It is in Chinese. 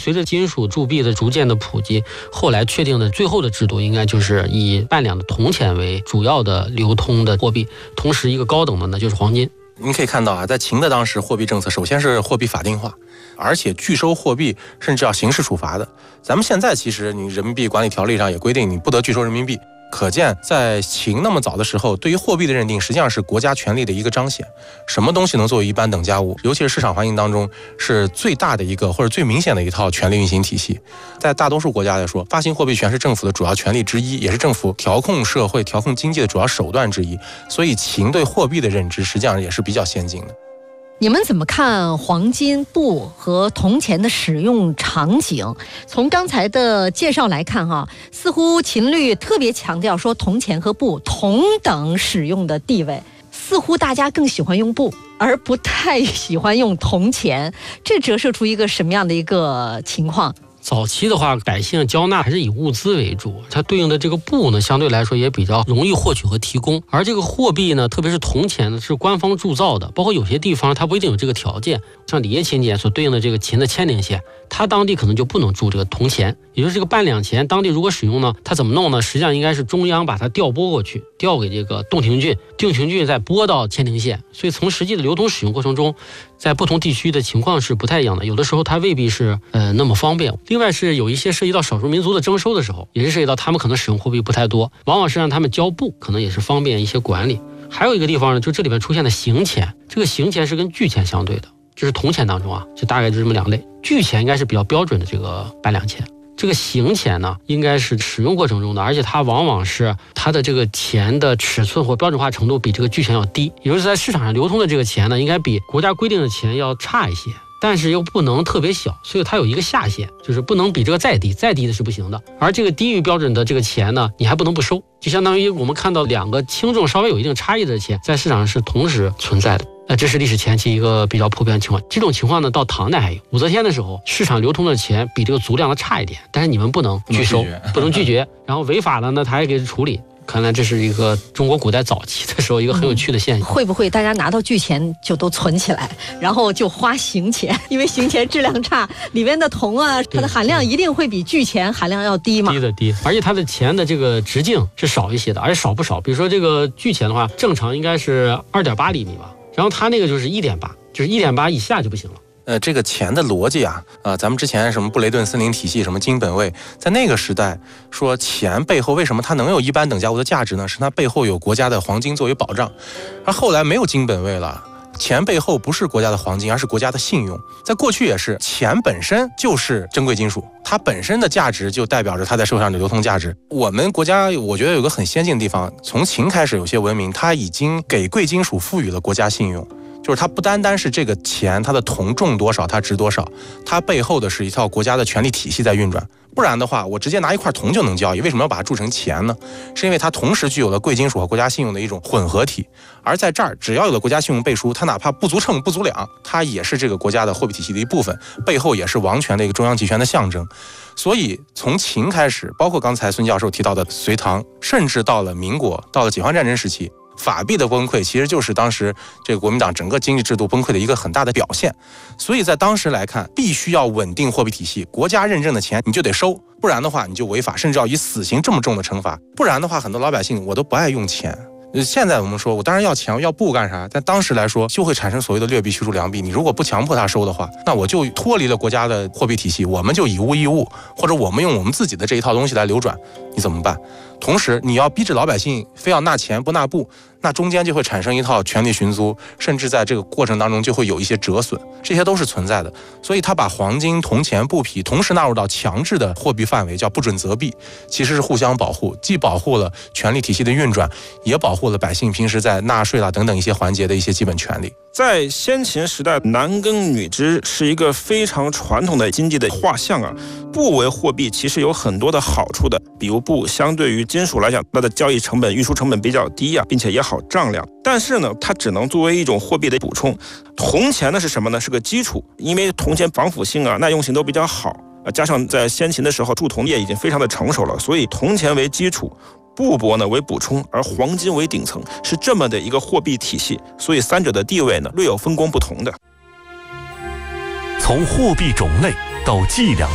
随着金属铸币的逐渐的普及，后来确定的最后的制度应该就是以半两的铜钱为主要的流通的货币，同时一个高等的呢就是黄金。 您可以看到啊，在秦的当时货币政策，首先是货币法定化，而且拒收货币甚至要刑事处罚的。咱们现在其实你人民币管理条例上也规定你不得拒收人民币。可见在秦那么早的时候，对于货币的认定实际上是国家权力的一个彰显。什么东西能作为一般等价物，尤其是市场环境当中是最大的一个或者最明显的一套权力运行体系。在大多数国家来说，发行货币权是政府的主要权力之一，也是政府调控社会调控经济的主要手段之一。所以秦对货币的认知实际上也是比较先进的。 你们怎么看黄金、布和铜钱的使用场景？从刚才的介绍来看似乎秦律特别强调说铜钱和布同等使用的地位，似乎大家更喜欢用布，而不太喜欢用铜钱，这折射出一个什么样的一个情况？ 早期的话，百姓交纳还是以物资为主，它对应的这个布呢，相对来说也比较容易获取和提供。而这个货币呢，特别是铜钱呢，是官方铸造的，包括有些地方它不一定有这个条件。像里耶秦简所对应的这个秦的千陵县，它当地可能就不能铸这个铜钱，也就是这个半两钱，当地如果使用呢，它怎么弄呢？实际上应该是中央把它调拨过去，调给这个洞庭郡，洞庭郡再拨到千陵县。所以从实际的流通使用过程中，在不同地区的情况是不太一样的，有的时候它未必是那么方便。另外是有一些涉及到少数民族的征收的时候，也是涉及到他们可能使用货币不太多，往往是让他们交布，可能也是方便一些管理。还有一个地方呢，就这里面出现的行钱，这个行钱是跟巨钱相对的，就是铜钱当中就大概就这么两类。巨钱应该是比较标准的这个半两钱，这个行钱呢，应该是使用过程中的，而且它往往是它的这个钱的尺寸或标准化程度比这个巨钱要低，也就是在市场上流通的这个钱呢，应该比国家规定的钱要差一些，但是又不能特别小，所以它有一个下限，就是不能比这个再低，再低的是不行的。而这个低于标准的这个钱呢，你还不能不收，就相当于我们看到两个轻重稍微有一定差异的钱，在市场上是同时存在的。这是历史前期一个比较普遍的情况。这种情况呢，到唐代还有。武则天的时候，市场流通的钱比这个足量的差一点，但是你们不能拒收，不能拒绝，然后违法了呢，他还给处理。看来这是一个中国古代早期的时候一个很有趣的现象。 会不会大家拿到巨钱就都存起来，然后就花行钱？因为行钱质量差，里面的铜它的含量一定会比巨钱含量要低嘛？ 低，而且它的钱的这个直径是少一些的，而且少不少。比如说这个巨钱的话，正常应该是2.8厘米吧，然后它那个就是1.8，就是1.8以下就不行了。 这个钱的逻辑咱们之前什么布雷顿森林体系，什么金本位，在那个时代说钱背后为什么它能有一般等价物的价值呢？是它背后有国家的黄金作为保障。而后来没有金本位了，钱背后不是国家的黄金，而是国家的信用。在过去也是，钱本身就是珍贵金属，它本身的价值就代表着它在社会上的流通价值。我们国家我觉得有个很先进的地方，从秦开始有些文明，它已经给贵金属赋予了国家信用。就是它不单单是这个钱，它的铜重多少，它值多少，它背后的是一套国家的权力体系在运转。不然的话，我直接拿一块铜就能交易，为什么要把它铸成钱呢？是因为它同时具有了贵金属和国家信用的一种混合体。而在这儿，只要有了国家信用背书，它哪怕不足称不足两，它也是这个国家的货币体系的一部分，背后也是王权的一个中央集权的象征。所以从秦开始，包括刚才孙教授提到的隋唐，甚至到了民国，到了解放战争时期，法币的崩溃其实就是当时这个国民党整个经济制度崩溃的一个很大的表现。所以在当时来看，必须要稳定货币体系，国家认证的钱你就得收，不然的话你就违法，甚至要以死刑这么重的惩罚。不然的话，很多老百姓我都不爱用钱。现在我们说我当然要钱，我要布干啥？但当时来说就会产生所谓的劣币驱逐良币。你如果不强迫他收的话，那我就脱离了国家的货币体系，我们就以物易物，或者我们用我们自己的这一套东西来流转，你怎么办？同时你要逼着老百姓非要纳钱不纳布，那中间就会产生一套权力寻租，甚至在这个过程当中就会有一些折损，这些都是存在的。所以他把黄金、铜钱、布匹同时纳入到强制的货币范围，叫不准择币，其实是互相保护，既保护了权力体系的运转，也保护了百姓平时在纳税等等一些环节的一些基本权利。 在先秦时代，男耕女织是一个非常传统的经济的画像布为货币其实有很多的好处的，比如布相对于金属来讲，它的交易成本、运输成本比较低并且也好丈量。但是呢，它只能作为一种货币的补充。铜钱呢是什么呢？是个基础，因为铜钱防腐性耐用性都比较好加上在先秦的时候铸铜业已经非常的成熟了，所以铜钱为基础，布帛呢为补充，而黄金为顶层，是这么的一个货币体系。所以三者的地位呢略有分工不同的。 从货币种类到计量